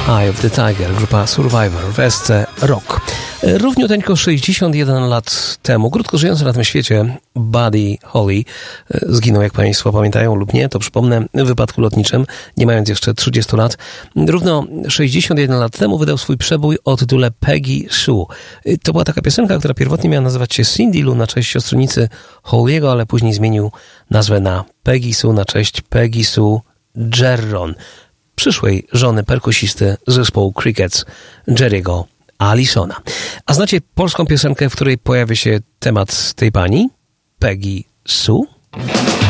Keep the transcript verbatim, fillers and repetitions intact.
Eye of the Tiger, grupa Survivor w esce rock. Równiuteńko sześćdziesiąt jeden lat temu, krótko żyjący na tym świecie, Buddy Holly zginął, jak Państwo pamiętają lub nie, to przypomnę, w wypadku lotniczym, nie mając jeszcze trzydziestu lat. Równo sześćdziesiąt jeden lat temu wydał swój przebój o tytule Peggy Sue. To była taka piosenka, która pierwotnie miała nazywać się Cindy Lou na cześć siostrzenicy Holly'ego, ale później zmienił nazwę na Peggy Sue na cześć Peggy Sue Gerron, przyszłej żony perkusisty zespołu Crickets Jerry'ego Allisona. A znacie polską piosenkę, w której pojawia się temat tej pani? Peggy Sue?